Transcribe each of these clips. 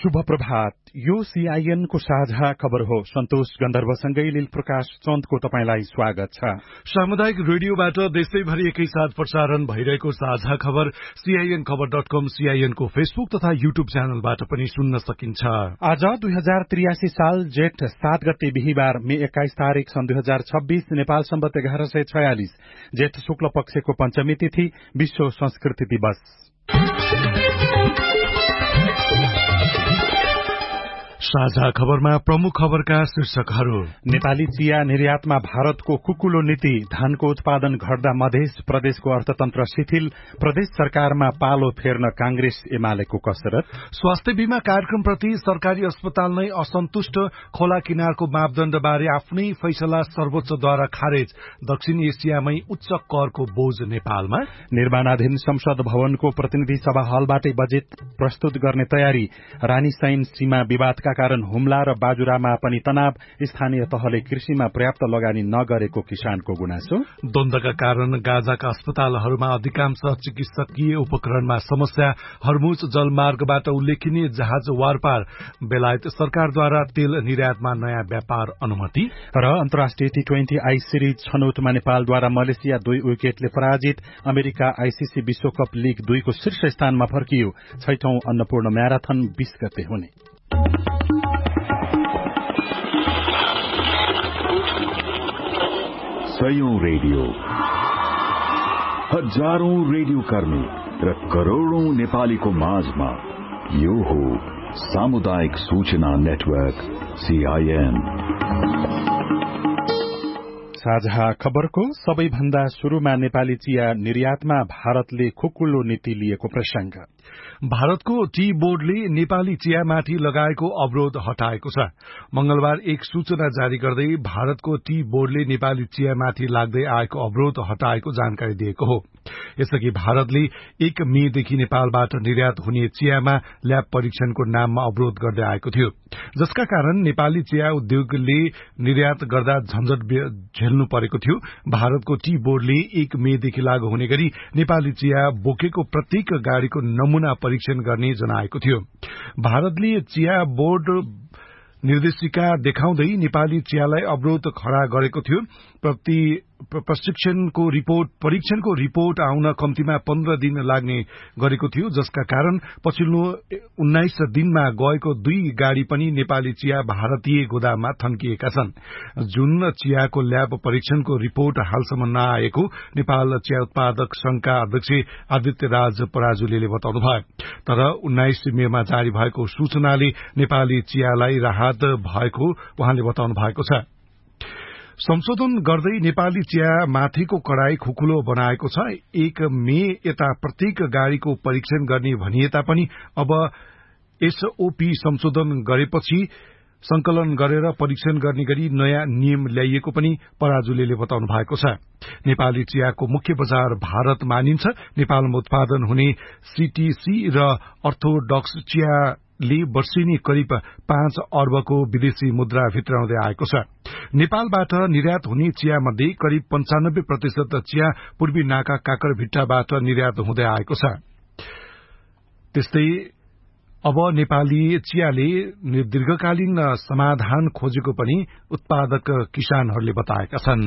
शुभ प्रभात। यो सीआईएन को साझा खबर हो। सन्तोष गन्धर्वसँगै लील प्रकाश चन्दको तपाईलाई स्वागत छ। सामुदायिक रेडियोबाट देशैभरि एकैसाथ प्रसारण भइरहेको साझा खबर सीआईएन खबर.com, सीआईएन को फेसबुक तथा युट्युब च्यानलबाट पनि सुन्न सकिन्छ। आज 2083 साल जेठ 7 गते बिहीबार मे 21 तारिक सन् 2026 नेपाल सम्वत 1146 जेठ शुक्ल पक्षको पञ्चमी तिथि विश्व संस्कृति दिवस। साझा खबरमा प्रमुख खबरका शीर्षकहरू। नेपाली चिया निर्यातमा भारतको कुकुलो नीति, धानको उत्पादन घट्दा मध्य प्रदेशको अर्थतन्त्र शिथिल, प्रदेश सरकारमा पालो फेर्न कांग्रेस एमालेको कसरत, स्वास्थ्य बीमा कार्यक्रमप्रति सरकारी अस्पताल नै असन्तुष्ट, खोला किनारको मापदण्डबारे आफ्नै फैसला सर्वोच्चद्वारा खारेज, दक्षिण एसियामै उच्च करको बोझ नेपालमा, निर्माणाधीन संसद भवनको प्रतिनिधि सभा हलबाटै बजेट प्रस्तुत गर्ने तयारी, रानी सैन सीमा विवादका कारण हुम्ला र बाजुरामा पनि तनाव, स्थानीय तहले कृषिमा पर्याप्त लगानी नगरेको किसानको गुनासो, द्वन्द्वका कारण गाजाका अस्पतालहरूमा अधिकांश चिकित्सकीय उपकरणमा समस्या, हर्मुज जलमार्गबाट उल्लेखनीय जहाज वारपार, बेलायत सरकारद्वारा तेल निर्यातमा नयाँ व्यापार अनुमति र अन्तर्राष्ट्रिय टी20 आई सिरिज छनौटमा नेपालद्वारा मलेसिया 2 विकेटले पराजित, अमेरिका आईसीसी विश्वकप लीग 2 को शीर्ष स्थानमा फर्कियो, 6औं अन्नपूर्ण म्याराथन 20 गते हुने। सयौं रेडियो, हजारौं रेडियो कर्मी र करोड़ौं नेपालीको माझमा यो हो सामुदायिक सूचना नेटवर्क सीआईएन। साझा खबरको सबैभन्दा शुरूमा नेपाली चिया निर्यातमा भारतले खुकुलो नीति लिएको प्रसंग। भारतको टी बोर्डले नेपाली चियामाथि लगाएको अवरोध हटाएको छ। मंगलबार एक सूचना जारी गर्दै भारतको टी बोर्डले नेपाली चियामाथि लाग्दै आएको अवरोध हटाएको जानकारी दिएको हो। यसअघि भारतले 1 मेदेखि नेपालबाट निर्यात हुने चियामा ल्याब परीक्षणको नाममा अवरोध गर्दै आएको थियो, जसका कारण नेपाली चिया उद्योगले निर्यात गर्दा झन्झट झेल्नु परेको थियो। भारतको टी बोर्डले 1 मेदेखि लागू हुने गरी नेपाली चिया बोकेको प्रत्येक गाड़ीको नमूना परीक्षण गर्ने जनाएको थियो। भारतले चिया बोर्ड निर्देशिका देखाउँदै नेपाली चियालाई अवरोध खड़ा गरेको थियो। परीक्षणको रिपोर्ट आउन कम्तीमा 15 दिन लाग्ने गरेको थियो, जसका कारण पछिल्लो 19 दिनमा गएको 2 गाड़ी पनि नेपाली चिया भारतीय गोदाममा थन्किएका छन्। जुन चियाको ल्याब परीक्षणको रिपोर्ट हालसम्म नआएको नेपाल चिया उत्पादक संघका अध्यक्ष आदित्य राज पराजुलीले बताउनुभयो। तर 19 मेमा जारी भएको सूचनाले नेपाली चियालाई राहत भएको उहाँले बताउनु भएको छ। संशोधन गर्दै नेपाली चिया माथिको कडाई खुकुलो बनाएको छ। 1 मे यता प्रत्येक गाड़ीको परीक्षण गर्ने भनिए तापनि अब एसओपी संशोधन गरेपछि संकलन गरेर परीक्षण गर्ने गरी नयाँ नियम ल्याइएको पनि पराजुलीले बताउनु भएको छ। नेपाली चियाको मुख्य बजार भारत मानिन्छ। नेपालमा उत्पादन हुने सीटीसी र अर्थोडक्स चियाले वर्षेनी करिब 5 अर्बको विदेशी मुद्रा भित्राउँदै आएको छ। नेपालबाट निर्यात हुने चिया मध्ये करिब 95% चिया पूर्वी नाका काकरभिट्टाबाट निर्यात हुँदै आएको छ। त्यस्तै अब नेपाली चियाले दीर्घकालीन समाधान खोजेको पनि उत्पादक किसानहरूले बताएका छन्।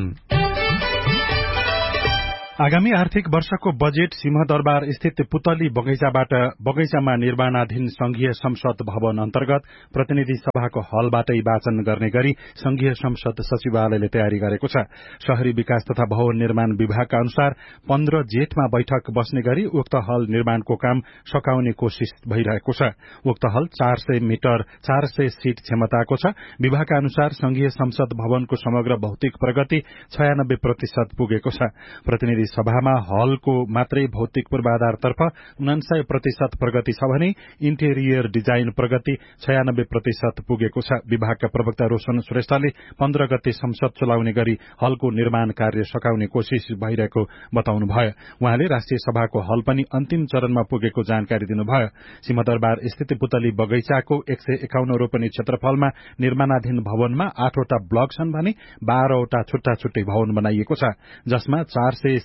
आगामी आर्थिक वर्षको बजेट सिंहदरबार स्थित पुतली बगैंचामा निर्माणाधीन संघीय संसद भवन अन्तर्गत प्रतिनिधि सभाको हलबाटै वाचन गर्ने गरी संघीय संसद सचिवालयले तयारी गरेको छ। शहरी विकास तथा भवन निर्माण विभागका अनुसार 15 जेठमा बैठक बस्ने गरी उक्त हल निर्माणको काम सकाउने कोशिश भइरहेको छ। उक्त हल 400 मिटर 400 सीट क्षमताको छ। विभागका अनुसार संघीय संसद भवनको समग्र भौतिक प्रगति 96% पुगेको छ। प्रतिनिधि सभामा हलको मात्रै भौतिक पूर्वाधारतर्फ 99% प्रगति छ भने इन्टेरियर डिजाइन प्रगति 96% पुगेको छ। विभागका प्रवक्ता रोशन श्रेष्ठले 15 गते संसद चलाउने गरी हलको निर्माण कार्य सकाउने कोशिश भइरहेको बताउनुभयो। उहाँले राष्ट्रिय सभाको हल पनि अन्तिम चरणमा पुगेको जानकारी दिनुभयो। सिंहदरबार स्थित पुतली बगैंचाको 151 रोपनी क्षेत्रफलमा निर्माणाधीन भवनमा 8 वटा ब्लक छन् भने 12 वटा छुट्टा छुट्टै भवन बनाइएको छ, जसमा 400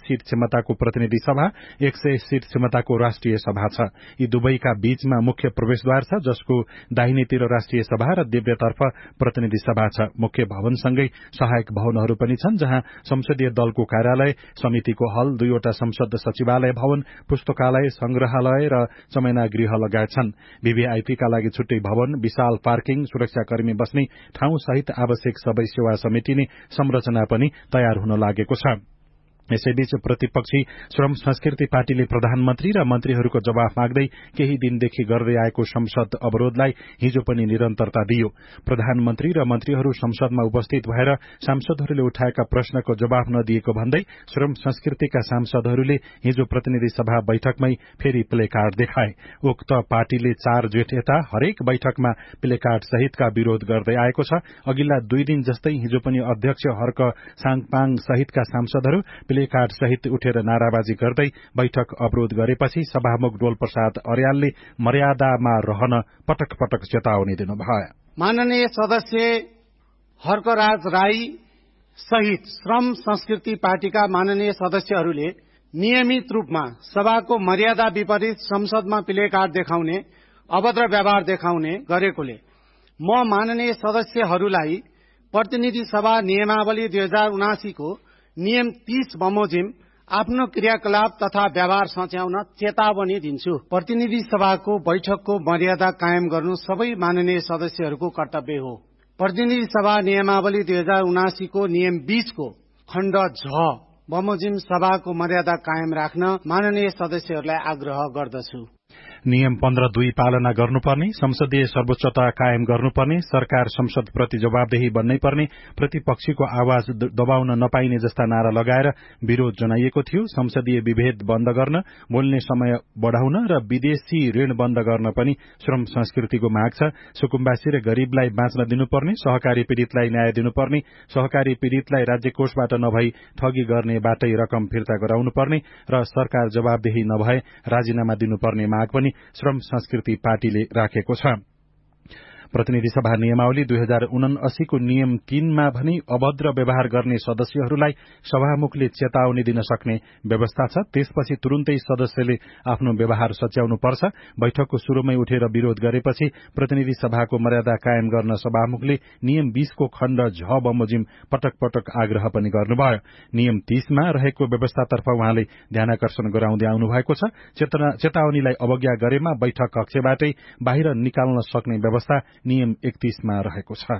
सीट क्षमताको प्रतिनिधि सभा, 100 सीट क्षमताको राष्ट्रिय सभा छ। यी दुवैका बीचमा मुख्य प्रवेशद्वार छ, जसको दाहिनेतिर राष्ट्रिय सभा र देब्रेतर्फ प्रतिनिधि सभा छ। मुख्य भवनसँगै सहायक भवनहरू पनि छन्, जहाँ संसदीय दलको कार्यालय, समितिको हल, 2वटा संसद सचिवालय भवन, पुस्तकालय, संग्रहालय र चमेना गृह लगायत छन्। भीभीआईपीका लागि छुट्टै भवन, विशाल पार्किङ, सुरक्षाकर्मी बस्ने ठाउँ सहित आवश्यक सबै सेवा समेटिने संरचना पनि तयार हुन लागेको छ। यसैबीच प्रतिपक्षी श्रम संस्कृति पार्टीले प्रधानमन्त्री र मन्त्रीहरूको जवाफ माग्दै केही दिनदेखि गर्दै आएको संसद अवरोधलाई हिजो पनि निरन्तरता दियो। प्रधानमन्त्री र मन्त्रीहरू संसदमा उपस्थित भएर सांसदहरूले उठाएका प्रश्नको जवाफ नदिएको भन्दै श्रम संस्कृतिका सांसदहरूले हिजो प्रतिनिधि सभा बैठकमै फेरि प्लेकार्ड देखाए। उक्त पार्टीले 4 जेठ यता हरेक बैठकमा प्लेकार्ड सहितका विरोध गर्दै आएको छ। अघिल्ला 2 दिन जस्तै हिजो पनि अध्यक्ष हर्क साङपाङ सहितका सांसदहरू प्लेकार्ड सहित उठेर नाराबाजी गर्दै बैठक अवरोध गरेपछि सभामुख डोलप्रसाद अर्यालले मर्यादामा रहन पटक पटक चेतावनी दिनुभयो। माननीय सदस्य हर्कराज राई सहित श्रम संस्कृति पार्टीका माननीय सदस्यहरूले नियमित रूपमा सभाको मर्यादा विपरीत संसदमा प्लेकार्ड देखाउने, अभद्र व्यवहार देखाउने गरेकोले म माननीय सदस्यहरूलाई प्रतिनिधि सभा नियमावली 2079 को नियम 30 बमोजिम आफ्नो क्रियाकलाप तथा व्यवहार सच्याउन चेतावनी दिन्छु। प्रतिनिधि सभाको बैठकको मर्यादा कायम गर्नु सबै माननीय सदस्यहरूको कर्तव्य हो। प्रतिनिधि सभा नियमावली 2079 को नियम 20 को खण्ड झ बमोजिम सभाको मर्यादा कायम राख्न माननीय सदस्यहरूलाई आग्रह गर्दछु। नियम 15(2) पालना गर्नुपर्ने, संसदीय सर्वोच्चता कायम गर्नुपर्ने, सरकार संसदप्रति जवाबदेही बन्नै पर्ने, प्रतिपक्षीको आवाज दबाउन नपाइने जस्ता नारा लगाएर विरोध जनाइएको थियो। संसदीय विभेद बन्द गर्न, बोल्ने समय बढ़ाउन र विदेशी ऋण बन्द गर्न पनि श्रम संस्कृतिको माग छ। सुकुम्बासी र गरीबलाई बाँच्न दिनुपर्ने, सहकारी पीड़ितलाई न्याय दिनुपर्ने, सहकारी पीड़ितलाई राज्य कोषबाट नभई ठगी गर्नेबाटै रकम फिर्ता गराउनुपर्ने र सरकार जवाबदेही नभए राजीनामा दिनुपर्ने माग पनि श्रम संस्कृति पार्टीले राखेको छ। प्रतिनिधि सभा नियमावली 2079 को नियम 3 मा भनी अभद्र व्यवहार गर्ने सदस्यहरूलाई सभामुखले चेतावनी दिन सक्ने व्यवस्था छ। त्यसपछि तुरुन्तै सदस्यले आफ्नो व्यवहार सच्याउनु पर्छ। बैठकको शुरूमै उठेर विरोध गरेपछि प्रतिनिधि सभाको मर्यादा कायम गर्न सभामुखले नियम 20 को खण्ड झ बमोजिम पटक पटक आग्रह पनि गर्नुभयो। नियम 30 मा रहेको व्यवस्थातर्फ उहाँले ध्यानाकर्षण गराउँदै आउनु भएको छ। चेतावनीलाई अवज्ञा गरेमा बैठक कक्षबाटै बाहिर निकाल्न सक्ने व्यवस्था नियम 31 मा रहेको छ।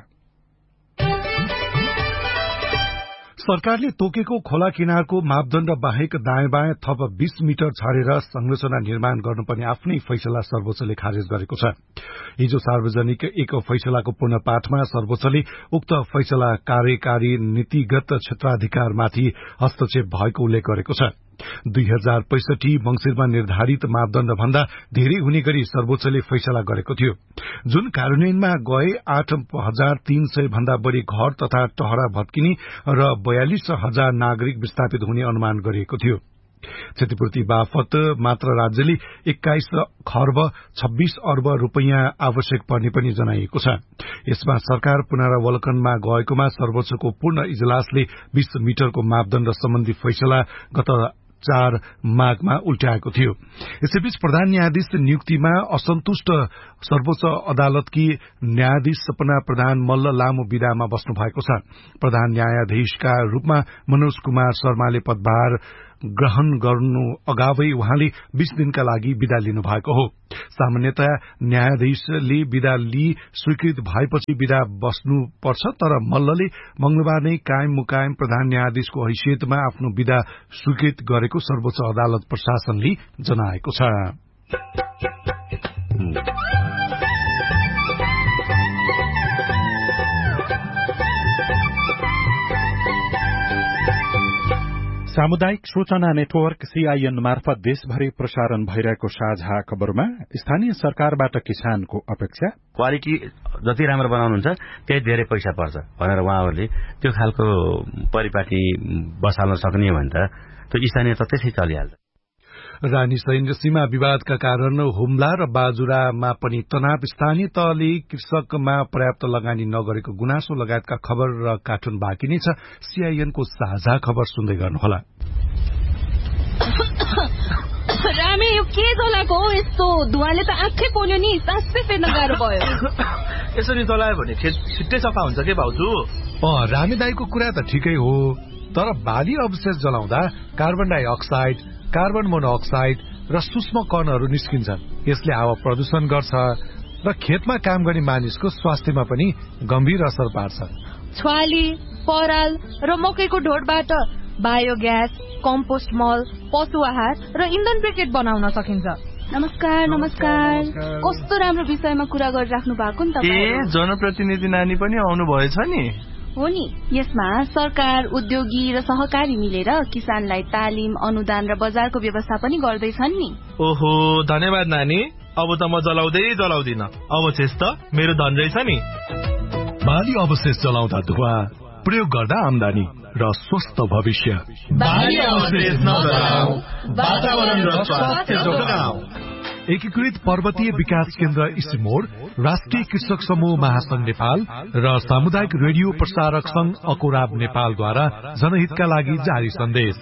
सरकारले तोकेको खोला किनारको मापदण्ड बाहेक दायाँ बायाँ थप 20 मिटर छाडेर संरचना निर्माण गर्नुपर्ने आफ्नै फैसला सर्वोच्चले खारेज गरेको छ। हिजो सार्वजनिक एक फैसलाको पूर्ण पाठमा सर्वोच्चले उक्त फैसला कार्यकारी नीतिगत क्षेत्राधिकारमाथि हस्तक्षेप भएको उल्लेख गरेको छ। 2065 मंसिरमा निर्धारित मापदण्ड भन्दा धेरै हुने गरी सर्वोच्चले फैसला गरेको थियो, जुन कार्यान्वयनमा गए 8,300 भन्दा बढ़ी घर तथा टहरा भत्किने र 42,000 नागरिक विस्थापित हुने अनुमान गरिएको थियो। क्षतिपूर्ति बापत मात्र राज्यले 21 खर्ब 26 अर्ब रूपैयाँ आवश्यक पर्ने पनि जनाइएको छ। यसमा सरकार पुनरावलोकनमा गएकोमा सर्वोच्चको पूर्ण इजलासले 20 मिटरको मापदण्ड सम्बन्धी फैसला गत 4 माघमा उल्टाएको थियो। यसैबीच प्रधान न्यायाधीश नियुक्तिमा असन्तुष्ट सर्वोच्च अदालतकी न्यायाधीश सपना प्रधान मल्ल लामो विदामा बस्नु भएको छ। प्रधान न्यायाधीशका रूपमा मनोज कुमार शर्माले पदभार ग्रहण गर्नु अगावै उहाँले 20 दिनका लागि विदा लिनु भएको हो। सामान्यतया न्यायाधीशले विदा लिई स्वीकृत भएपछि विदा बस्नु पर्छ, तर मल्लले मंगलबार नै कायम मुकायम प्रधान न्यायाधीशको हैसियतमा आफ्नो विदा स्वीकृत गरेको सर्वोच्च अदालत प्रशासनले जनाएको छ। सामुदायिक सूचना नेटवर्क सीआईएन मार्फत देशभरि प्रसारण भइरहेको साझा खबरमा स्थानीय सरकारबाट किसानको अपेक्षा, क्वालिटी जति राम्रो बनाउनुहुन्छ त्यही धेरै पैसा पर्छ भनेर उहाँहरूले त्यो खालको परिपाटी बसाल्न सक्ने हो भने त त्यो स्थानीय त त्यसै चलिहाल्छ। रानी सैन्य सीमा विवादका कारण हुम्ला र बाजुरामा पनि तनाव, स्थानीय तहले कृषकमा पर्याप्त लगानी नगरेको गुनासो लगायतका खबर र कार्टुन बाँकी नै छ। सीआईएनको साझा खबर सुन्दै गर्नुहोला। के जलाएको हो यस्तो धुवाले त आँखै पोल्यो नि सासै फेर्न गाह्रो भयो यसरी जलायो भने खेत छिट्टै सफा हुन्छ के भाउजू रामी दाईको कुरा त ठिकै हो तर बाली अवशेष जलाउँदा कार्बन डाइअक्साइड कार्बन मोनोअक्साइड र सूक्ष्म कणहरू निस्किन्छन् यसले हावा प्रदूषण गर्छ र खेतमा काम गर्ने मानिसको स्वास्थ्यमा पनि गम्भीर असर पार्छ छ्वाली पराल र मकैको ढोडबाट बायोग्यास कम्पोस्ट मल पशु आहार र इन्धन ब्रिकेट बनाउन सकिन्छ नमस्कार नमस्कार कस्तो राम्रो विषयमा कुरा गरिराख्नु भएको नि तपाईँ जनप्रतिनिधि नानी पनि आउनु भएछ नि हो नि यसमा सरकार उद्योगी र सहकारी मिलेर किसानलाई तालिम अनुदान र बजारको व्यवस्था पनि गर्दैछन् नि ओहो धन्यवाद नानी अब त म जलाउँदिन अवशेष त मेरो धन रहेछ नि बाली अवशेष जलाउँदा धुवा प्रयोग गर्दा आम्दानी र स्वस्थ भविष्य बाली अवशेष नजलाऊ वातावरण र स्वास्थ्य जोगाऊ एकीकृत पर्वतीय विकास केन्द्र इसिमोड राष्ट्रिय कृषक समूह महासंघ नेपाल र सामुदायिक रेडियो प्रसारक संघ अकोराब नेपालद्वारा जनहितका लागि जारी सन्देश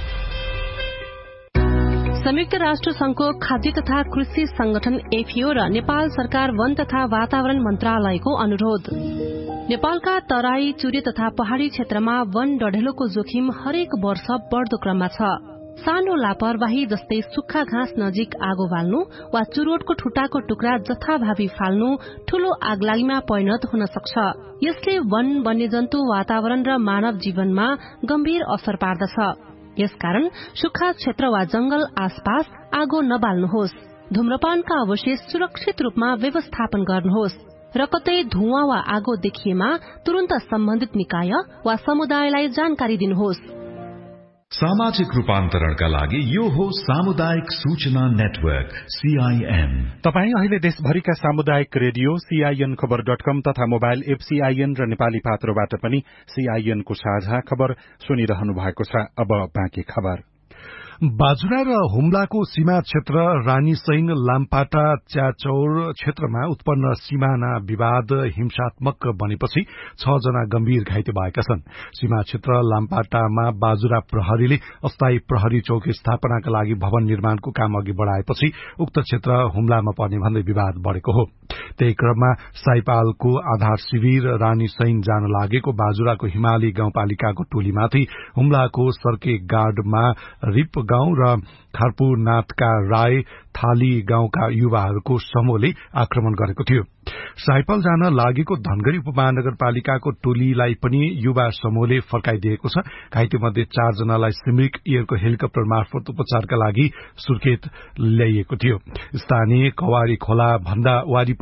संयुक्त राष्ट्र संघको खाद्य तथा कृषि संगठन एफिओ र नेपाल सरकार वन तथा वातावरण मन्त्रालयको अनुरोध नेपालका तराई चुरे तथा पहाड़ी क्षेत्रमा वन डढेलोको जोखिम हरेक वर्ष बढ़दो क्रममा छ सानो लापरवाही जस्तै सुक्खा घाँस नजिक आगो बाल्नु वा चुरोटको ठुटाको टुक्रा जथाभावी फाल्नु ठूलो आगलागीमा परिणत हुन सक्छ यसले वन वन्यजन्तु वातावरण र मानव जीवनमा गम्भीर असर पार्दछ यसकारण सुक्खा क्षेत्र वा जंगल आसपास आगो नबाल्नुहोस् धूम्रपानका अवशेष सुरक्षित रूपमा व्यवस्थापन गर्नुहोस् र कतै धुवाँ वा आगो देखिएमा तुरन्त सम्बन्धित निकाय वा समुदायलाई जानकारी दिनुहोस् सामाजिक रूपान्तरणका लागि यो हो सामुदायिक सूचना नेटवर्क CIN तपाई अहिले देशभरिका सामुदायिक रेडियो CINखबर.com तथा मोबाइल एप CIN र नेपाली पात्रोबाट पनि CIN को साझा खबर सुनिरहनु भएको छ अब बाँकी खबर बाजुरा र हुम्लाको सीमा क्षेत्र रानीसैन लामपाटा च्याचौर क्षेत्रमा उत्पन्न सीमाना विवाद हिंसात्मक बनेपछि 6 जना गम्भीर घाइते भएका छन् सीमा क्षेत्र लामपाटामा बाजुरा प्रहरीले अस्थायी प्रहरी चौकी स्थापनाका लागि भवन निर्माणको काम अघि बढ़ाएपछि उक्त क्षेत्र हुम्लामा पर्ने भन्दै विवाद बढ़ेको हो त्यही क्रममा साइपालको आधार शिविर रानीसैन जान लागेको बाजुराको हिमाली गाउँपालिकाको टोलीमाथि हुम्लाको सर्के गार्डमा रिप गाउँ र खारपुनाथका राय थाली गाउँका युवाहरूको समूहले आक्रमण गरेको थियो साइपल जान लागेको धनगढ़ी उपमहानगरपालिकाको टोलीलाई पनि युवा समूहले फर्काइदिएको छ घाइते मध्ये 4 जनालाई सिमरिक एयरको हेलिकप्टर मार्फत उपचारका लागि सुर्खेत ल्याइएको थियो स्थानीय कवारी खोला भन्दा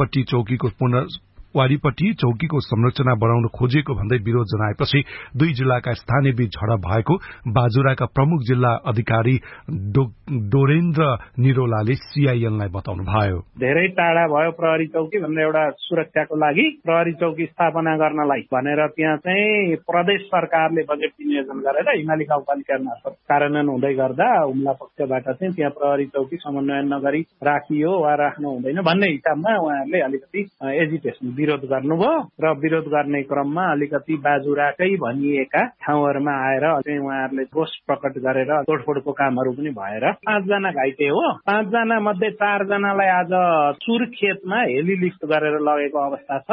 वारीपट्टी चौकीको संरचना बढ़ाउन खोजिएको भन्दै विरोध जनाएपछि 2 जिल्लाका स्थानीय बीच झडप भएको बाजुराका प्रमुख जिल्ला अधिकारी डोरेन्द्र निरोलाले CINलाई बताउनुभयो धेरै टाढा भयो प्रहरी चौकी भन्ने एउटा सुरक्षाको लागि प्रहरी चौकी स्थापना गर्नलाई भनेर त्यहाँ चाहिँ प्रदेश सरकारले बजेट विनियोजन गरेर हिमाली गाउँपालिका मार्फत कार्यान्वयन हुँदै गर्दा हुम्ला पक्षबाट चाहिँ त्यहाँ प्रहरी चौकी समन्वयन नगरी राखियो वा राख्नु हुँदैन भन्ने हिसाबमा उहाँहरूले अलिकति एजिटेसन विरोध गर्नुभयो र विरोध गर्ने क्रममा अलिकति बाजुराकै भनिएका ठाउँहरूमा आएर चाहिँ उहाँहरूले रोष प्रकट गरेर तोडफोडको कामहरू पनि भएर 5 जना घाइते हो 5 जना मध्ये 4 जनालाई आज सुर्खेतमा हेलिलिफ्ट गरेर लगेको अवस्था छ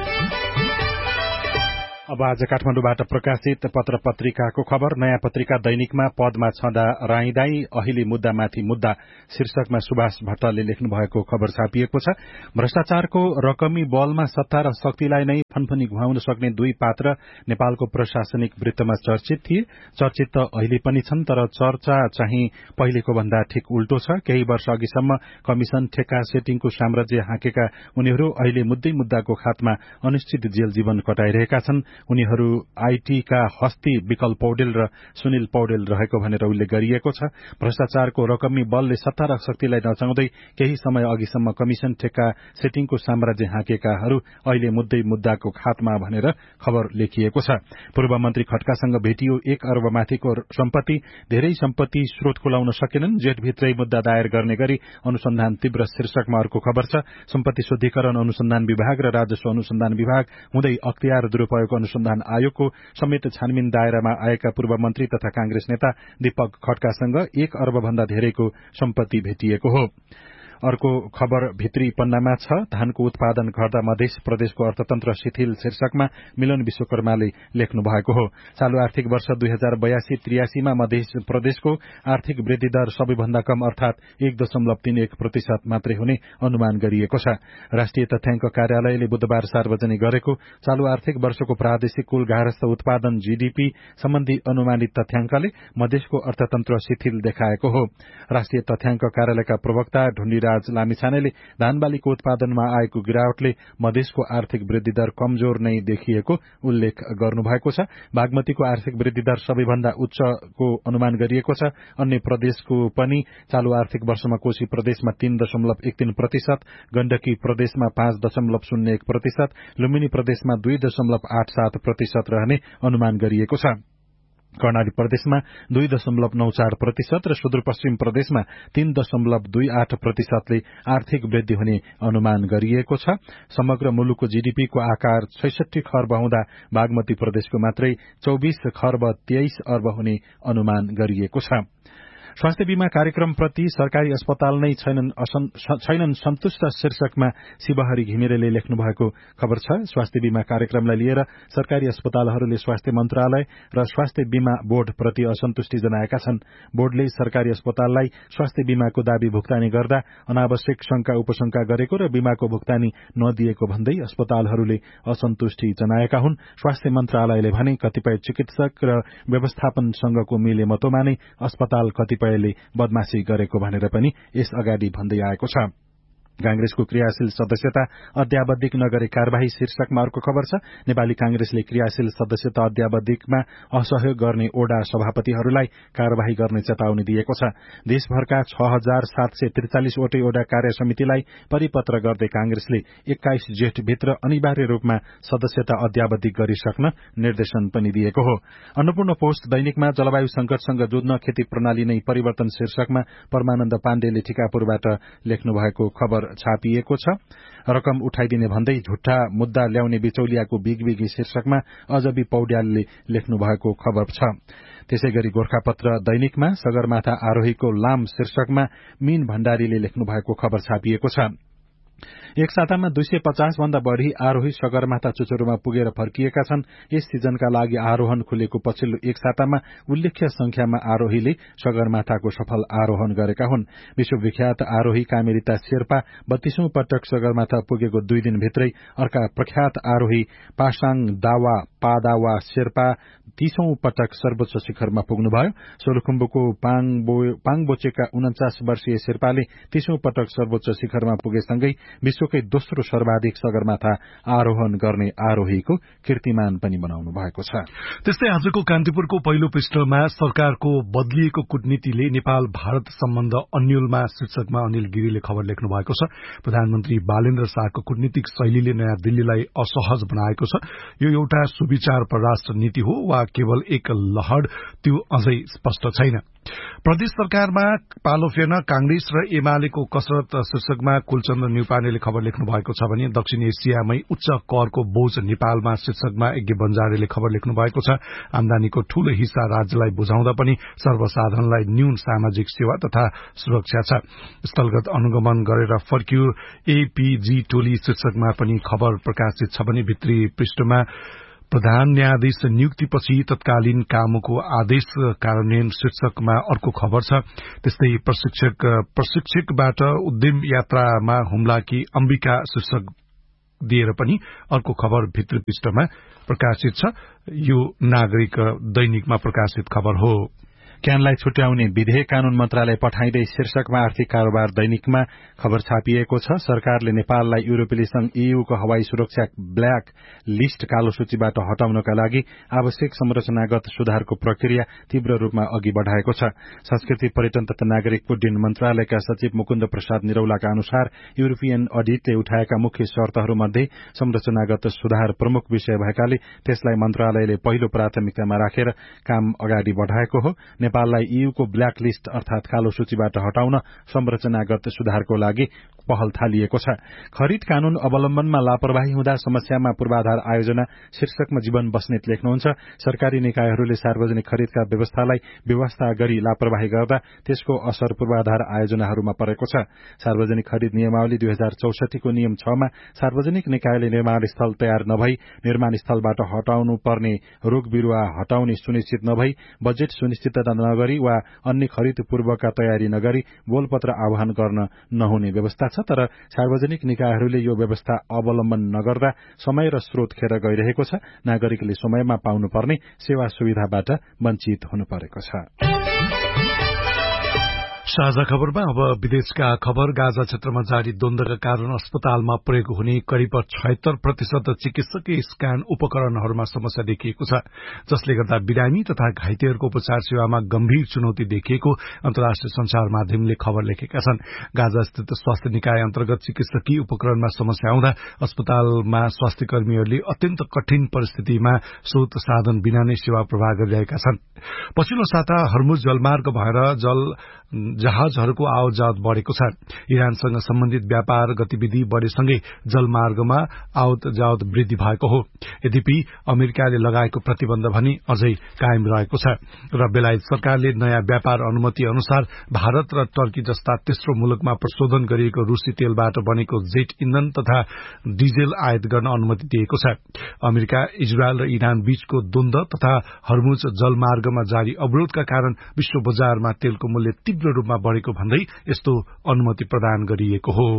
अब आज काठमाडौँबाट प्रकाशित पत्र पत्रिकाको खबर नयाँ पत्रिका दैनिकमा पदमा छँदा राईदाई अहिले मुद्दामाथि मुद्दा शीर्षकमा सुभाष भट्टले लेख्नु भएको खबर छापिएको छ भ्रष्टाचारको रकमी बलमा सत्ता र शक्तिलाई नै फनफनी घुमाउन सक्ने 2 पात्र नेपालको प्रशासनिक वृत्तमा चर्चित थिए चर्चित त अहिले पनि छन् तर चर्चा चाहिँ पहिलेको भन्दा ठिक उल्टो छ केही वर्ष अघिसम्म कमिशन ठेक्का सेटिङको साम्राज्य हाँकेका उनीहरू अहिले मुद्दाको खातमा अनिश्चित जेल जीवन कटाइरहेका छन् उनीहरू आईटी का हस्ती विकल पौडेल र सुनिल पौडेल रहेको भनेर उल्लेख गरिएको छ भ्रष्टाचारको रकमी बलले सत्ता र शक्तिलाई नचाउँदै केही समय अघिसम्म कमिशन ठेक्का सेटिङको साम्राज्य हाँकेकाहरू अहिले मुद्दाको खातमा भनेर खबर लेखिएको छ पूर्व मन्त्री खड्कासँग भेटियो 1 अर्ब माथिको सम्पत्ति धेरै सम्पत्ति स्रोत खुलाउन सकेनन् जेठभित्रै मुद्दा दायर गर्ने गरी अनुसन्धान तीव्र शीर्षकमा अर्को खबर छ सम्पत्ति शुद्धिकरण अनुसन्धान विभाग र राजस्व अनुसन्धान विभाग हुँदै अख्तियार दुरूपयोग अनुसन्धान आयोगको समेत छानबिन दायरामा आएका पूर्व मन्त्री तथा कांग्रेस नेता दीपक खड्कासँग 1 अर्ब भन्दा धेरैको सम्पत्ति भेटिएको हो। अर्को खबर भित्री पन्नामा छ। धानको उत्पादन घट्दा मध्य प्रदेशको अर्थतन्त्र शिथिल शीर्षकमा मिलन विश्वकर्माले लेख्नु भएको हो। चालू आर्थिक वर्ष 2082-83 मा मध्य प्रदेशको आर्थिक वृद्धि दर सबैभन्दा कम अर्थात 1.31% मात्रै हुने अनुमान गरिएको छ। राष्ट्रिय तथ्याङ्क कार्यालयले बुधबार सार्वजनिक गरेको चालू आर्थिक वर्षको प्रादेशिक कुल गार्हस्थ उत्पादन जीडीपी सम्बन्धी अनुमानित तथ्याङ्कले मधेसको अर्थतन्त्र शिथिल देखाएको हो। राष्ट्रिय तथ्याङ्क कार्यालयका प्रवक्ता ढुण्डी लामिछानेले धानबालीको उत्पादनमा आएको गिरावटले मधेसको आर्थिक वृद्धि दर कमजोर नै देखिएको उल्लेख गर्नुभएको छ। बागमतीको आर्थिक वृद्धि दर सबैभन्दा उच्चको अनुमान गरिएको छ। अन्य प्रदेशको पनि चालू आर्थिक वर्षमा कोशी प्रदेशमा 3.13%, गण्डकी प्रदेशमा 5.01%, लुम्बिनी प्रदेशमा 2.87% रहने अनुमान गरिएको छ। कर्णाली प्रदेशमा 2.94% र सुदूरपश्चिम प्रदेशमा 3.28% आर्थिक वृद्धि हुने अनुमान गरिएको छ। समग्र मुलुकको जीडीपीको आकार 66 खर्ब हुँदा बागमती प्रदेशको मात्रै 24 खर्ब 23 अर्ब हुने अनुमान गरिएको छ। स्वास्थ्य बीमा कार्यक्रमप्रति सरकारी अस्पताल नै छैनन् सन्तुष्ट शीर्षकमा शिवहरि घिमिरेले लेख्नु भएको खबर छ। स्वास्थ्य बीमा कार्यक्रमलाई लिएर सरकारी अस्पतालहरूले स्वास्थ्य मन्त्रालय र स्वास्थ्य बीमा बोर्डप्रति असन्तुष्टि जनाएका छन्। बोर्डले सरकारी अस्पताललाई स्वास्थ्य बीमाको दावी भुक्तानी गर्दा अनावश्यक शंका उपशंका गरेको र बीमाको भुक्तानी नदिएको भन्दै अस्पतालहरूले असन्तुष्टि जनाएका हुन्। स्वास्थ्य मन्त्रालयले भने कतिपय चिकित्सक र व्यवस्थापनसँगको मिलेमतोमा नै अस्पताल कतिपयले बदमाशी गरेको भनेर पनि यस अगाडि भन्दै आएको छ। कांग्रेसको क्रियाशील सदस्यता अध्यावधिक नगरे कार्यवाही शीर्षकमा अर्को खबर छ। नेपाली कांग्रेसले क्रियाशील सदस्यता अध्यावधिकमा असहयोग गर्ने ओडा सभापतिहरूलाई कार्यवाही गर्ने चेतावनी दिएको छ। देशभरका 6743 वटै ओडा कार्य समितिलाई परिपत्र गर्दै कांग्रेसले 21 जेठभित्र अनिवार्य रूपमा सदस्यता अध्यावधिक गरिसक्न निर्देशन पनि दिएको हो। अन्नपूर्ण पोस्ट दैनिकमा जलवायु संकटसँग जुझ्न खेती प्रणाली नै परिवर्तन शीर्षकमा परमानन्द पाण्डेले टिकापुरबाट लेख्नु भएको खबर छापिएको छ। रकम उठाइदिने भन्दै झुट्टा मुद्दा ल्याउने बिचौलियाको बिगबिगी शीर्षकमा अजबी पौड्यालले लेख्नु भएको खबर छ। त्यसैगरी गोर्खापत्र दैनिकमा सगरमाथा आरोहीको लाम शीर्षकमा मीन भण्डारीले लेख्नु भएको खबर छापिएको छ। एक सातामा 250 भन्दा बढ़ी आरोही सगरमाथा चुचुरोमा पुगेर फर्किएका छन्। यस सिजनका लागि आरोहण खुलेको पछिल्लो एक सातामा उल्लेख्य संख्यामा आरोहीले सगरमाथाको सफल आरोहण गरेका हुन्। विश्वविख्यात आरोही कामेरिता शेर्पा 32औं पटक सगरमाथा पुगेको 2 दिनभित्रै अर्का प्रख्यात आरोही पासाङ दावा पादावा शेर्पा 30औं पटक सर्वोच्च शिखरमा पुग्नुभयो। सोलुखुम्बुको पाङबोचेका 49 वर्षीय शेर्पाले 30औं पटक सर्वोच्च शिखरमा पुगेसँगै विश्वकै दोस्रो सर्वाधिक सगरमाथा आरोहण गर्ने आरोहीको कीर्तिमान पनि बनाउनु भएको छ। त्यस्तै आजको कान्तिपुरको पहिलो पृष्ठमा सरकारको बदलिएको कूटनीतिले नेपाल भारत सम्बन्ध अन्यलमा शीर्षकमा अनिल गिरीले खबर लेख्नु भएको छ। प्रधानमन्त्री बालेन्द्र शाहको कूटनीतिक शैलीले नयाँ दिल्लीलाई असहज बनाएको छ। यो एउटा सुविचार परराष्ट्र नीति हो वा केवल एक लहर, त्यो अझै स्पष्ट छैन। प्रदेश सरकारमा पालो फेर्न कांग्रेस र एमालेको कसरत शीर्षकमा कुलचन्द्र न्युपानेले खबर लेख्नु भएको छ भने दक्षिण एसियामै उच्च करको बोझ नेपालमा शीर्षकमा यज्ञ बन्जारेले खबर लेख्नु भएको छ। आमदानीको ठूलो हिस्सा राज्यलाई बुझाउँदा पनि सर्वसाधारणलाई न्यून सामाजिक सेवा तथा सुरक्षा छ। स्थलगत अनुगमन गरेर फर्कियो एपीजी टोली शीर्षकमा पनि खबर प्रकाशित छ भने भित्री पृष्ठमा प्रधान न्यायाधीश नियुक्तिपछि तत्कालीन कामको आदेश कार्यान्वयन शीर्षकमा अर्को खबर छ। त्यस्तै प्रशिक्षकबाट उद्यम यात्रामा हुम्लाकी अम्बिका शीर्षक दिएर पनि अर्को खबर भित्री पृष्ठमा प्रकाशित छ। यो नागरिक दैनिकमा प्रकाशित खबर हो। क्यानलाई छुट्याउने विधेयक कानून मन्त्रालय पठाइँदै शीर्षकमा आर्थिक कारोबार दैनिकमा खबर छापिएको छ। सरकारले नेपाललाई युरोपेली संघ ईयूको हवाई सुरक्षा ब्ल्याक लिस्ट कालो सूचीबाट हटाउनका लागि आवश्यक संरचनागत सुधारको प्रक्रिया तीव्र रूपमा अघि बढ़ाएको छ। संस्कृति पर्यटन तथा नागरिक उड्डयन मन्त्रालयका सचिव मुकुन्द प्रसाद निरौलाका अनुसार युरोपियन अडिटले उठाएका मुख्य शर्तहरूमध्ये संरचनागत सुधार प्रमुख विषय भएकाले त्यसलाई मन्त्रालयले पहिलो प्राथमिकतामा राखेर काम अगाडि बढ़ाएको हो। नेपाललाई ईयूको ब्ल्याक लिस्ट अर्थात कालो सूचीबाट हटाउन संरचनागत सुधारको लागि पहल थालिएको छ। खरिद कानून अवलम्बनमा लापरवाही हुँदा समस्यामा पूर्वाधार आयोजना शीर्षकमा जीवन बस्नेत लेख्नुहुन्छ। सरकारी निकायहरूले सार्वजनिक खरिदका व्यवस्थालाई व्यवस्था गरी लापरवाही गर्दा त्यसको असर पूर्वाधार आयोजनाहरूमा परेको छ। सार्वजनिक खरिद नियमावली 2064 को नियम 6 मा सार्वजनिक निकायले निर्माण स्थल तयार नभई निर्माण स्थलबाट हटाउनु पर्ने रुख बिरूवा हटाउने सुनिश्चित नभई बजेट सुनिश्चितता नगरी वा अन्य खरिद पूर्वका तयारी नगरी बोलपत्र आह्वान गर्न नहुने व्यवस्था छ। तर सार्वजनिक निकायहरूले यो व्यवस्था अवलम्बन नगर्दा समय र स्रोत खेर गइरहेको छ। नागरिकले समयमा पाउनुपर्ने सेवा सुविधाबाट वञ्चित हुनु परेको छ। साझा खबरमा अब विदेशका खबर। गाजा क्षेत्रमा जारी द्वन्द्वका कारण अस्पतालमा प्रयोग हुने करिब 76% चिकित्सकीय स्क्यान उपकरणहरूमा समस्या देखिएको छ, जसले गर्दा बिरामी तथा घाइतेहरूको उपचार सेवामा गम्भीर चुनौती देखिएको अन्तर्राष्ट्रिय संचार माध्यमले खबर लेखेका छन्। गाजा स्थित स्वास्थ्य निकाय अन्तर्गत चिकित्सकीय उपकरणमा समस्या आउँदा अस्पतालमा स्वास्थ्य कर्मीहरूले अत्यन्त कठिन परिस्थितिमा स्रोत साधन बिना नै सेवा प्रवाह गरिरहेका छन्। पछिल्लो साता हर्मुज जलमार्ग भएर जहाजहरूको आवत जावत बढ़ेको छ। इरानसँग सम्बन्धित व्यापार गतिविधि बढ़ेसँगै जलमार्गमा आवत जावत वृद्धि भएको हो। यद्यपि अमेरिकाले लगाएको प्रतिबन्ध भने अझै कायम रहेको छ र बेलायत सरकारले नयाँ व्यापार अनुमति अनुसार भारत र टर्की जस्ता तेस्रो मुलुकमा प्रशोधन गरिएको रूसी तेलबाट बनेको जेट इन्धन तथा डिजेल आयात गर्न अनुमति दिएको छ। अमेरिका, इजरायल र इरान बीचको द्वन्द्व तथा हर्मुज जलमार्गमा जारी अवरोधका कारण विश्व बजारमा तेलको मूल्य तीव्र रूपमा बढ़ेको भन्दै यस्तो अनुमति प्रदान गरिएको हो।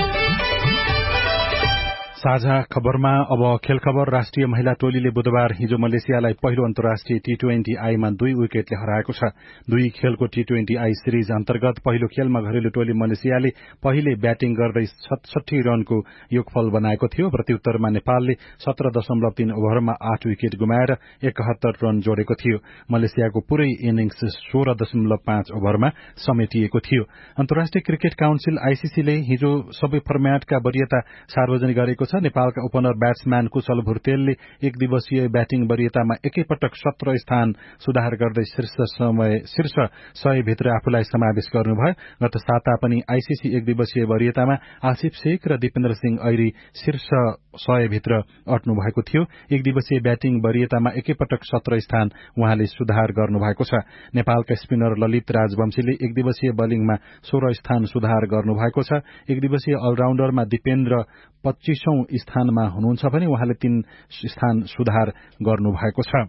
साझा खबरमा अब खेल खबर। राष्ट्रिय महिला टोलीले बुधबार हिजो मलेसियालाई पहिलो अन्तर्राष्ट्रिय T20 आईमा 2 विकेटले हराएको छ। 2 खेलको T20 आई सिरिज अन्तर्गत पहिलो खेलमा घरेलु टोली मलेसियाले पहिले ब्याटिङ गर्दै 67 रनको योगफल बनाएको थियो। प्रत्युत्तरमा नेपालले 17.3 ओभरमा 8 विकेट गुमाएर 71 रन जोडेको थियो। मलेसियाको पूरै इनिंग्स 16.5 ओभरमा समेटिएको थियो। अन्तर्राष्ट्रिय क्रिकेट काउन्सिल ICC ले हिजो सबै फर्म्याटका वरियता सार्वजनिक गरेको छ। नेपालका ओपनर ब्याट्सम्यान कुशल भुर्तेलले एक दिवसीय ब्याटिङ वरियतामा एकैपटक 17 स्थान सुधार गर्दै शीर्ष 100 भित्र आफूलाई समावेश गर्नुभयो। गत साता पनि ICC एक दिवसीय वरियतामा आसिफ शेख र दीपेन्द्र सिंह ऐरी शीर्ष 100 भित्र अट्नु भएको थियो। एक दिवसीय ब्याटिङ वरियतामा एकैपटक 17 स्थान उहाँले सुधार गर्नुभएको छ। नेपालका स्पिनर ललित राजवंशीले एक दिवसीय बलिङमा 16 स्थान सुधार गर्नुभएको छ। एक दिवसीय अलराउण्डरमा दीपेन्द्र 25औं स्थानमा हुनुहुन्छ भने उहाँले 3 स्थान सुधार गर्नुभएको छ।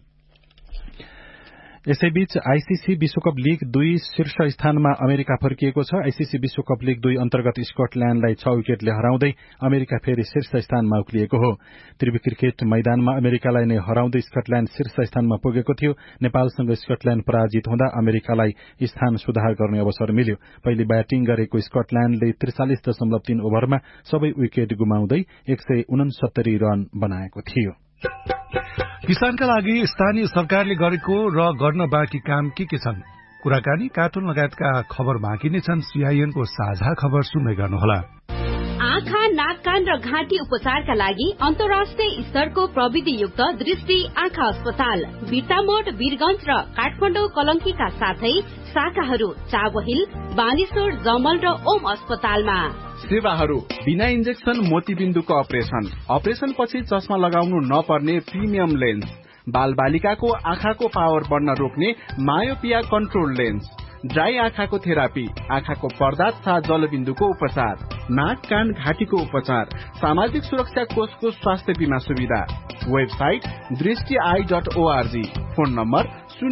यसैबीच आईसीसी विश्वकप लीग 2 शीर्ष स्थानमा अमेरिका फर्किएको छ। आईसीसी विश्वकप लीग 2 अन्तर्गत स्कटल्याण्डलाई 6 विकेटले हराउँदै अमेरिका फेरि शीर्ष स्थानमा उक्लिएको हो। त्रिवी क्रिकेट मैदानमा अमेरिकालाई नै हराउँदै स्कटल्याण्ड शीर्ष स्थानमा पुगेको थियो। नेपालसँग स्कटल्याण्ड पराजित हुँदा अमेरिकालाई स्थान सुधार गर्ने अवसर मिल्यो। पहिले ब्याटिङ गरेको स्कटल्याण्डले 43.3 ओभरमा सबै विकेट गुमाउँदै 169 रन बनाएको थियो। किसानका लागि स्थानीय सरकारले गरेको र गर्न बाँकी काम के छन्? कुराकानी, कार्टुन लगायतका खबर बाँकी नै छन्। सीआईएनको साझा खबर सुन्दै गर्नुहोला। आँखा, नाक, कान र घाँटी उपचारका लागि अन्तर्राष्ट्रिय स्तरको प्रविधियुक्त दृष्टि आँखा अस्पताल बिर्तामोड, वीरगंज र काठमाडौँ कलंकीका साथै शाखाहरू चाबहिल, बानेश्वर, जमल र ओम अस्पतालमा। सेवाहरू बिना इन्जेक्सन मोतीबिन्दुको अपरेसन पछि चस्मा लगाउनु नपर्ने प्रिमियम लेन्स, बाल बालिकाको आँखाको पावर बढ्न रोक्ने मायोपिया कन्ट्रोल लेन्स, ड्राई आँखाको थेरापी, आँखाको पर्दा तथा जलबिन्दुको उपचार, नाक, कान, घाँटीको उपचार, सामाजिक सुरक्षा कोषको स्वास्थ्य बीमा सुविधा। वेबसाइट दृष्टि.org। Phone number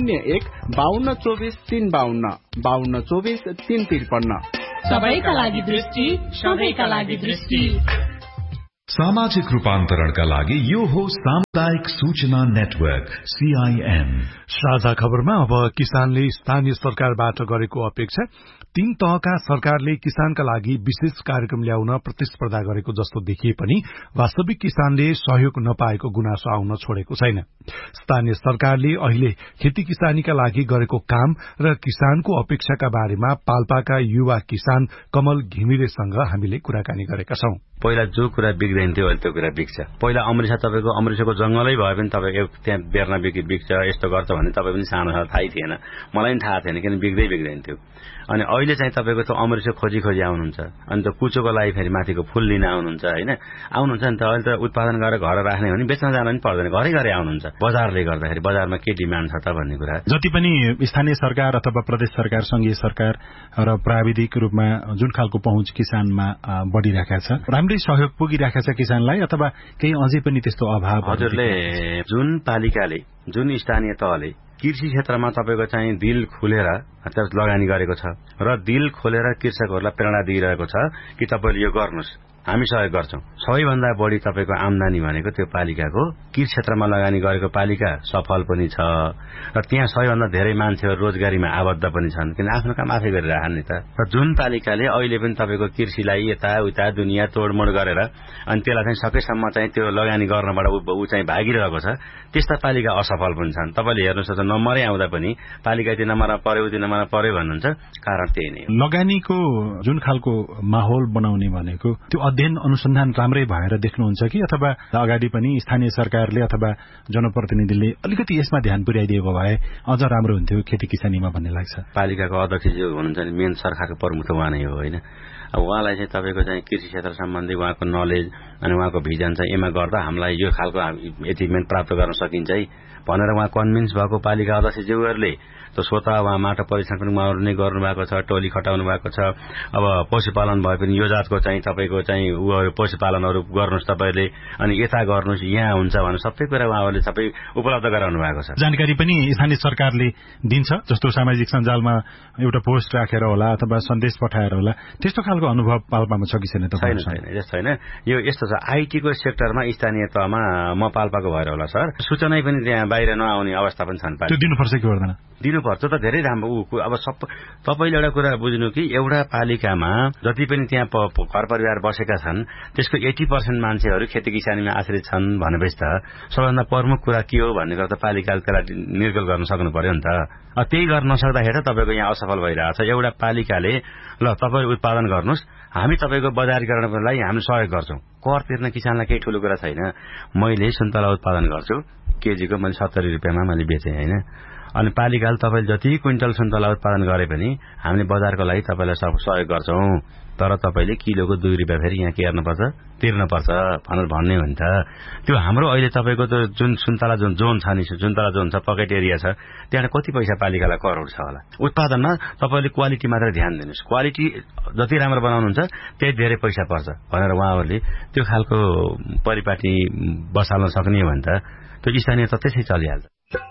01-5224-352 5224-353। सबैका लागि दृष्टि, सबैका लागि दृष्टि। सामाजिक रूपान्तरणका लागि यो हो सामुदायिक सूचना नेटवर्क CIN। साझा खबरमा अब किसानले स्थानीय सरकारबाट गरेको अपेक्षा। 3 तहका सरकारले किसानका लागि विशेष कार्यक्रम ल्याउन प्रतिस्पर्धा गरेको जस्तो देखिए पनि वास्तविक किसानले सहयोग नपाएको गुनासो आउन छोडेको छैन। स्थानीय सरकारले अहिले खेती किसानीका लागि गरेको काम र किसानको अपेक्षाका बारेमा पाल्पाका युवा किसान कमल घिमिरेसँग हामीले कुराकानी गरेका छौं। पहिला जो कुरा बिग्दैन थियो अहिले त्यो कुरा बिग्छ। पहिला अमृतसर तपाईँको अमृतसरको जंगलै भए पनि तपाईँ त्यहाँ बेर्ना बिग्छ यस्तो गर्छ भने तपाईँ पनि सानो थाहै थिएन, मलाई पनि थाहा थिएन, किन बिग्दैन थियो। अनि अहिले चाहिँ तपाईँको त्यो अमृतसर खोजी आउनुहुन्छ, अनि त्यो कुचोको लागि फेरि माथिको फुल लिन आउनुहुन्छ होइन, आउनुहुन्छ नि त। अहिले त उत्पादन गरेर घर राख्ने भने बेच्न जान पनि पर्दैन, घरै आउनुहुन्छ। बजारले गर्दाखेरि बजारमा के डिमान्ड छ त भन्ने कुरा। जति पनि स्थानीय सरकार अथवा प्रदेश सरकार, संघीय सरकार र प्राविधिक रूपमा जुन खालको पहुँच किसानमा बढ़िरहेका छ, राम्रै सहयोग पुगिरहेका छ किसानलाई अथवा केही अझै पनि त्यस्तो अभाव? हजुरले जुन पालिकाले, जुन स्थानीय तहले कृषि क्षेत्रमा तपाईँको चाहिँ दिल खुलेर लगानी गरेको छ र दिल खोलेर कृषकहरूलाई प्रेरणा दिइरहेको छ कि तपाईँले यो गर्नुहोस्, हामी सहयोग गर्छौं, सबैभन्दा बढी तपाईँको आमदानी भनेको त्यो पालिकाको कृषि क्षेत्रमा लगानी गरेको पालिका सफल पनि छ र त्यहाँ सबैभन्दा धेरै मान्छेहरू रोजगारीमा आबद्ध पनि छन्, किन आफ्नो काम आफै गरिरहन् नि त। र जुन पालिकाले अहिले पनि तपाईँको कृषिलाई यताउता दुनियाँ तोडमोड गरेर अनि त्यसलाई चाहिँ सकेसम्म चाहिँ त्यो लगानी गर्नबाट ऊ चाहिँ भागिरहेको छ, त्यस्ता पालिका असफल पनि छन्। तपाईँले हेर्नुहोस्, नम्बरै आउँदा पनि पालिका यति नम्बरमा पर्यो उति नम्बरमा पर्यो भन्नुहुन्छ, कारण त्यही नै हो। लगानीको जुन खालको माहौल बनाउने भनेको त्यो अध्ययन अनुसन्धान राम्रै भएर देख्नुहुन्छ कि अथवा अगाडि पनि स्थानीय सरकारले अथवा जनप्रतिनिधिले अलिकति यसमा ध्यान पुर्याइदिएको भए अझ राम्रो हुन्थ्यो खेती किसानीमा भन्ने लाग्छ? पालिकाको अध्यक्ष जो हुनुहुन्छ नि, मेन सरकारको प्रमुख त उहाँ नै हो होइन। अब उहाँलाई चाहिँ तपाईँको चाहिँ कृषि क्षेत्र सम्बन्धी उहाँको नलेज अनि उहाँको भिजन चाहिँ एमा गर्दा हामीलाई यो खालको एचिभमेन्ट प्राप्त गर्न सकिन्छ है भनेर उहाँ कन्भिन्स भएको पालिका अध्यक्षज्यूहरूले त स्वत उहाँ माटो परीक्षण पनि उहाँहरू नै गर्नुभएको छ, टोली खटाउनु भएको छ। अब पशुपालन भए पनि यो जातको चाहिँ तपाईँको चाहिँ पशुपालनहरू गर्नुहोस् तपाईँले, अनि यता गर्नुहोस् यहाँ हुन्छ भने सबै कुरा उहाँहरूले सबै उपलब्ध गराउनु भएको छ। जानकारी पनि स्थानीय सरकारले दिन्छ, जस्तो सामाजिक सञ्जालमा एउटा पोस्ट राखेर होला अथवा सन्देश पठाएर होला, त्यस्तो खालको अनुभव पाल्पामा छ कि छैन? छैन, यस्तो होइन। यो यस्तो छ, आइटीको सेक्टरमा स्थानीय तहमा म पाल्पाको भएर होला सर, सूचना पनि त्यहाँ बाहिर नआउने अवस्था पनि छन्। त्यो दिनुपर्छ कि पर्दैन? दिनुपर्छ त, धेरै राम्रो। अब तपाईँले एउटा कुरा बुझ्नु कि एउटा पालिकामा जति पनि त्यहाँ घर परिवार बसेका छन् त्यसको 80% मान्छेहरू खेती किसानीमा आश्रित छन् भनेपछि त सबैभन्दा प्रमुख कुरा के हो भन्ने कुरा त पालिकाले त्यसलाई निर्गल गर्न सक्नु पर्यो नि त। त्यही गर्न नसक्दाखेरि त तपाईँको यहाँ असफल भइरहेको छ। एउटा पालिकाले ल तपाईँ उत्पादन गर्नुहोस्, हामी तपाईँको बजारीकरणको लागि हामी सहयोग गर्छौं, कर तिर्न किसानलाई केही ठूलो कुरा छैन। मैले सुन्तला उत्पादन गर्छु, केजीको मैले 70 रुपियाँमा मैले बेचेँ होइन, अनि पालिकाले तपाईँले जति क्विन्टल सुन्तला उत्पादन गरे पनि हामीले बजारको लागि तपाईँलाई सहयोग गर्छौं, तर तपाईँले किलोको 2 रुपियाँ फेरि यहाँ के गर्नुपर्छ, तिर्नुपर्छ भनेर भन्ने हो नि त। त्यो हाम्रो अहिले तपाईँको त जुन सुन्तला जुन जोन छ नि, सुन्तला जोन छ, पकेट एरिया छ, त्यहाँ कति पैसा पालिकालाई करोड छ होला। उत्पादनमा तपाईँले क्वालिटी मात्र ध्यान दिनुहोस्, क्वालिटी जति राम्रो बनाउनुहुन्छ त्यही धेरै पैसा पर्छ भनेर उहाँहरूले त्यो खालको परिपाटी बसाल्न सक्ने हो भने त त्यो स्थानीय त त्यसै चलिहाल्छ।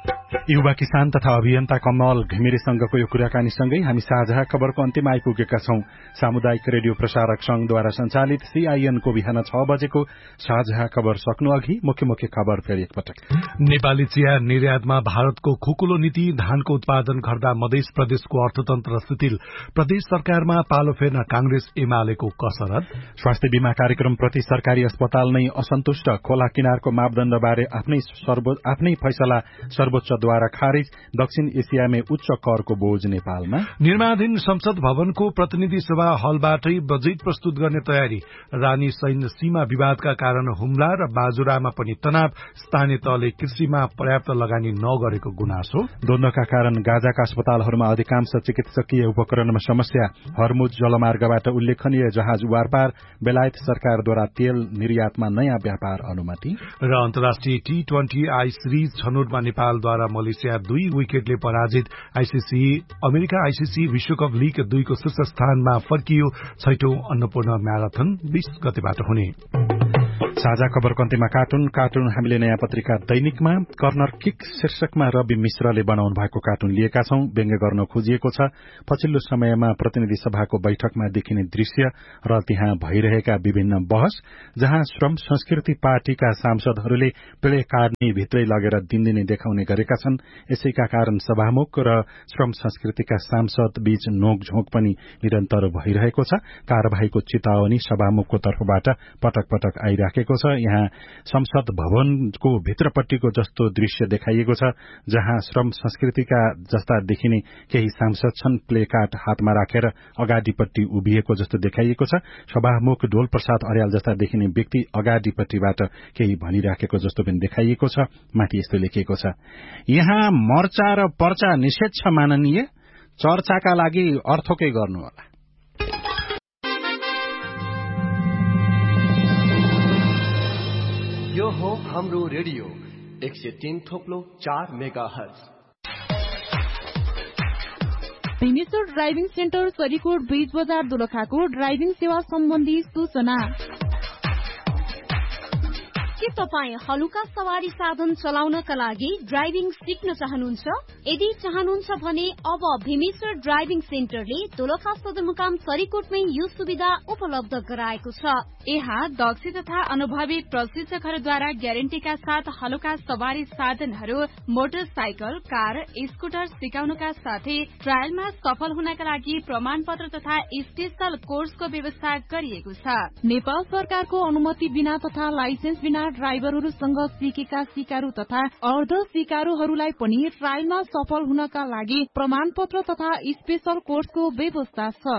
युवा किसान तथा अभियन्ता कमल घिमिरेसँगको यो कुराकानीसँगै हामी साझा खबरको अन्त्यमा आइपुगेका छौं। सामुदायिक रेडियो प्रसारक संघद्वारा सञ्चालित CIN को बिहान 6 बजेको साझा खबर सक्नु अघि मुख्य मुख्य खबर फेरि एकपटक। नेपाली चिया निर्यातमा भारतको खुकुलो नीति, धानको उत्पादन घट्दा मध्य प्रदेशको अर्थतन्त्र शिथिल, प्रदेश सरकारमा पालो फेर्न कांग्रेस एमालेको कसरत, स्वास्थ्य बीमा कार्यक्रम प्रति सरकारी अस्पताल नै असन्तुष्ट, खोला किनारको मापदण्डबारे आफ्नै फैसला सर्वोच्चद्वारा खारिज, दक्षिण एसियामै उच्च करको बोझ नेपालमा, निर्माणाधीन संसद भवनको प्रतिनिधि सभा हलबाटै बजेट प्रस्तुत गर्ने तयारी, रानी सैन्य सीमा विवादका कारण हुम्ला र बाजुरामा पनि तनाव, स्थानीय तहले कृषिमा पर्याप्त लगानी नगरेको गुनासो, द्वन्द्वका कारण गाजाका अस्पतालहरूमा अधिकांश चिकित्सकीय उपकरणमा समस्या, हर्मुज जलमार्गबाट उल्लेखनीय जहाज वारपार, बेलायत सरकारद्वारा तेल निर्यातमा नयाँ व्यापार अनुमति र अन्तर्राष्ट्रिय T20 आई सिरिज छनौटमा नेपालद्वारा मलेसिया 2 विकेटले पराजित, अमेरिका आईसीसी विश्वकप लीग 2 को शीर्ष स्थानमा फर्कियो, 6औं अन्नपूर्ण म्याराथन 20 गतेबाट हुने। साझा खबरको अन्त्यमा कार्टुन हामीले नयाँ पत्रिका दैनिकमा कर्नर किक शीर्षकमा रवि मिश्रले बनाउनु भएको कार्टुन लिएका छौं। व्यङ्ग्य गर्न खोजिएको छ पछिल्लो समयमा प्रतिनिधि सभाको बैठकमा देखिने दृश्य र त्यहाँ भइरहेका विभिन्न बहस, जहाँ श्रम संस्कृति पार्टीका सांसदहरूले पेले काट्ने भित्रै लगेर दिनदिनै देखाउने गरेका छन्। यसैका कारण सभामुख र श्रम संस्कृतिका सांसद बीच नोकझोक पनि निरन्तर भइरहेको छ। कार्यवाहीको चेतावनी सभामुखको तर्फबाट पटक पटक आइराखेको देखिएको छ। यहाँ संसद भवनको भित्रपट्टिको जस्तो दृश्य देखाइएको छ, जहाँ श्रम संस्कृतिका जस्ता देखिने केही सांसद छन्, प्ले कार्ड हातमा राखेर अगाडिपट्टि उभिएको जस्तो देखाइएको छ। सभामुख ढोल प्रसाद अर्याल जस्ता देखिने व्यक्ति अगाडिपट्टिबाट केही भनिराखेको जस्तो पनि देखाइएको छ। माथि यस्तो लेखिएको छ, यहाँ मर्चा र पर्चा निषेध छ माननीय, चर्चाका लागि अर्थकै गर्नु होला। यो हो हाम्रो radio 103.4 megahertz. Bhimeshwar driving centre Sarikot बीच बजार दोलखाको ड्राइभिङ सेवा सम्बन्धी सूचना। के तपाईँ हलुका सवारी साधन चलाउनका लागि ड्राइभिङ सिक्न चाहनुहुन्छ? यदि चाहनुहुन्छ भने अब भीमेश्वर ड्राइभिङ सेन्टरले दोलखा सदरमुकाम सरीकोटमै यो सुविधा उपलब्ध गराएको छ। यहाँ दक्ष तथा अनुभवी प्रशिक्षकहरूद्वारा ग्यारेन्टीका साथ हलुका सवारी साधनहरू, मोटरसाइकल, कार, स्कुटर सिकाउनका साथै ट्रायलमा सफल हुनका लागि प्रमाणपत्र तथा स्पेशल कोर्सको व्यवस्था गरिएको छ। नेपाल सरकारको अनुमति बिना तथा लाइसेन्स बिना ड्राइभरहरूसँग सिकेका सिकारु तथा अर्ध सिकारुहरूलाई पनि ट्रायलमा सफल हुनका लागि प्रमाणपत्र तथा स्पेशल कोर्सको व्यवस्था छ।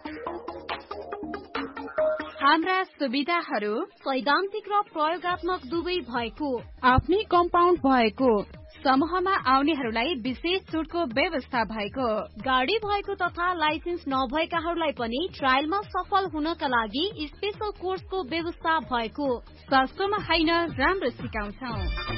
हाम्रा सुविधाहरू सैद्धान्तिक र प्रयोगात्मक दुवै भएको, आफ्नै कम्पाउन्ड भएको, समूहमा आउनेहरूलाई विशेष छुटको व्यवस्था भएको, गाडी भएको तथा लाइसेन्स नभएकाहरूलाई पनि ट्रायलमा सफल हुनका लागि स्पेशल कोर्सको व्यवस्था भएको। सस्तोमा होइन, राम्रो सिकाउँछौं।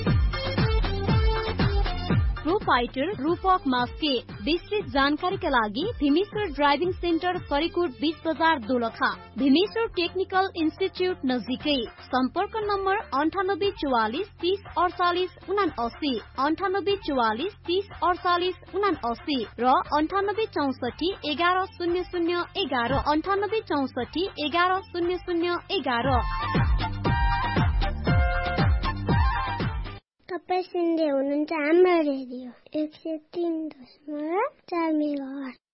प्रोपाइटर रूपक मास्के। विस्तृत जानकारीका लागि भीमेश्वर ड्राइभिङ सेन्टर सरीकोट बीच बजार दोलखा, भीमेश्वर टेक्निकल इन्स्टिच्युट नजिकै। सम्पर्क नम्बर 9844 30 48 79, 9844 30 48 79 र 9864 11 00 11, 9864 11 00 11। तपाईँ सुन्दै हुनुहुन्छ हाम्रो रेडियो 103.4 मेगाहर्ज।